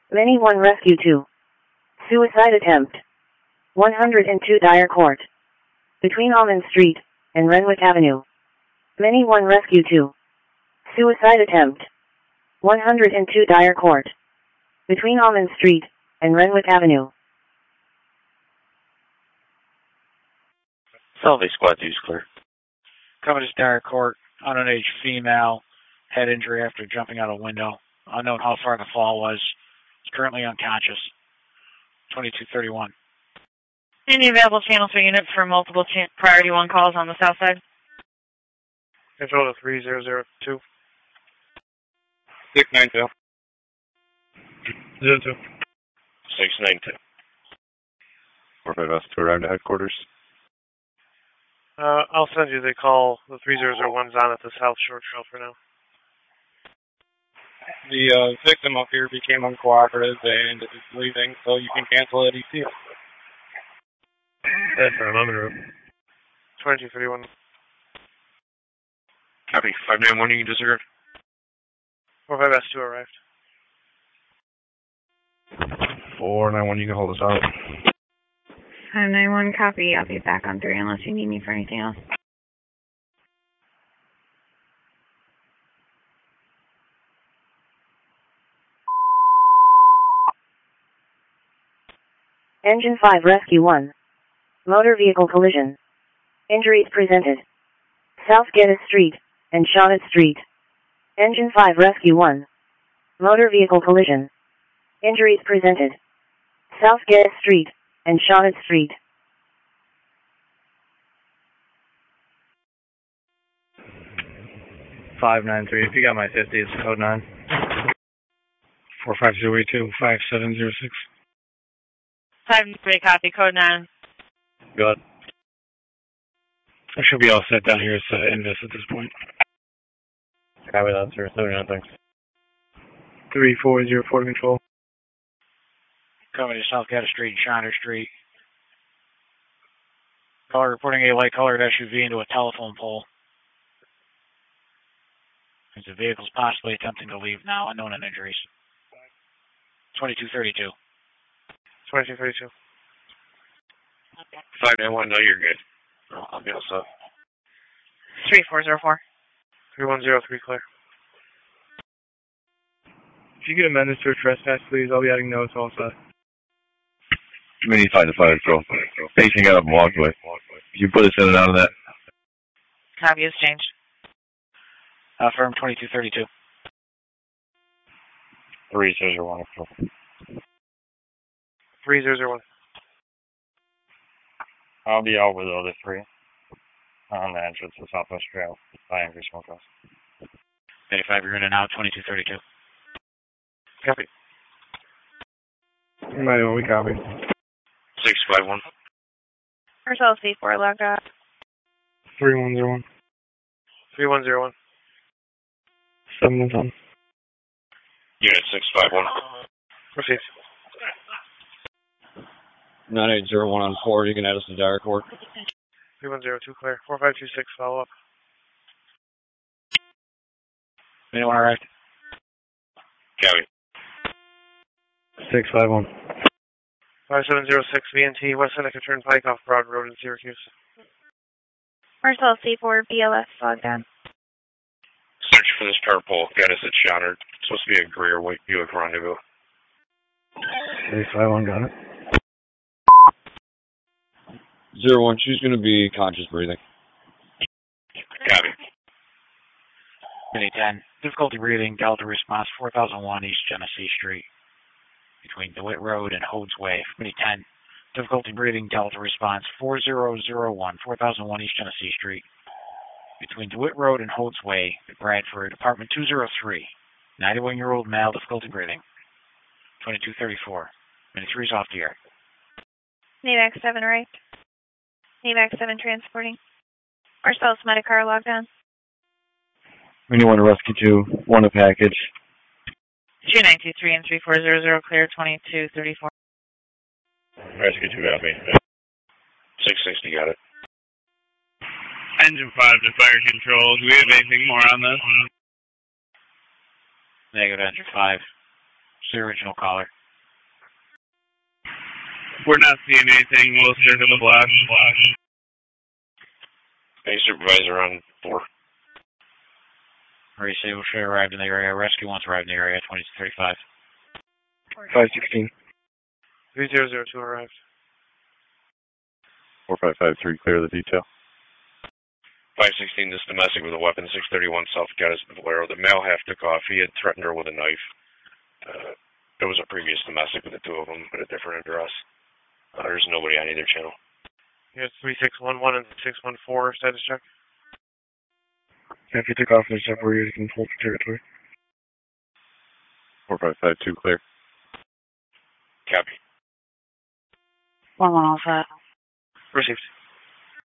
Many 1 Rescue 2. Suicide attempt. 102 Dyer Court. Between Almond Street and Renwick Avenue. Many 1 Rescue 2. Suicide attempt. 102 Dyer Court. Between Almond Street and Renwick Avenue. Salve Squad 2 is clear. Covetous Dyer Court, underage female, head injury after jumping out a window. Unknown how far the fall was. Is currently unconscious. 2231. Any available channel 3 unit for multiple priority 1 calls on the south side? Control to 3002. 692. 02. 692. 45 us to arrive to headquarters. I'll send you the call. The 3001's on at the South Shore Trail for now. The victim up here became uncooperative and is leaving, so you can cancel at EC. That's our Lemon Road. 2231. Copy. 591, you can disregard. 45S2 arrived. 491, you can hold us out. 591, copy. I'll be back on 3 unless you need me for anything else. Engine 5 Rescue 1. Motor vehicle collision. Injuries presented. South Geddes Street and Shawnet Street. Engine 5 Rescue 1. Motor vehicle collision. Injuries presented. South Geddes Street and Shawnet Street. $593. If you got my 50, it's code 9. 45082 5706. 593, copy. Code 9. Good. I should be all set down here. It's Invis at this point. Copy that, sir. 79, thanks. 3404 control. Coming to South Geddes Street and Shiner Street. Caller reporting a light-colored SUV into a telephone pole. As the vehicle is possibly attempting to leave now, unknown injuries. 2232. 2232. 591, no, you're good. I'll be all set. 3404. 3103 clear. If you could amend this to a trespass, please, I'll be adding notes also. Committee 5 to 5, bro. Patient got up and walked away. You put us in and out of that. Copy is changed. Firm 2232. 3001. 3001. I'll be out with the other 3 on the entrance to Southwest Trail by Angry Smokehouse. 85, you're in and out, 2232. Copy. Mighty one, we copy. 651. Marcel C4 logged out. 3101. 3101. 711. Unit 651. Proceed. 9801 on 4, you can add us to Dyer Court. 3102 clear. 4526 follow up. Anyone arrived? Copy. 651. 5706 VNT, West Seneca Turnpike off Broad Road in Syracuse. Marcel C4 BLS logged down. Search for this car pole. Got us at Shonner. It's supposed to be a Greer White Buick Rendezvous. 651, got it. 01, she's going to be conscious breathing. Copy. Mini 10, difficulty breathing, Delta response 4001 East Genesee Street. Between DeWitt Road and Hodes Way. Mini 10, difficulty breathing, Delta response 4001 4001 East Genesee Street. Between DeWitt Road and Hodes Way, Bradford, apartment 203. 91-year-old male, difficulty breathing. 2234. Mini 3 is off the air. NAVAC 7 right. NAVAC 7 transporting. Marcellus Medicar logged down. Anyone to rescue 2, 1 a package. 2923 and 3400 clear 2234. Rescue 2 got me. 660 got it. Engine 5 to fire control. Do we have anything more on this? Negative, Engine 5. It's the original caller. we're not seeing anything, we'll circle the block. Any supervisor on 4. Ray Sable should have arrived in the area. Rescue once arrived in the area, 2235. 516. 3002 arrived. 4553, clear the detail. 516, this domestic with a weapon, 631 South Gaddis Valero. The male half took off. He had threatened her with a knife. There was a previous domestic with the two of them, but a different address. There's nobody on either channel. Here's 3611 and 614, status check. If you took off, there's where you can hold for territory. 4552, clear. Copy. 1-1 all set. Received.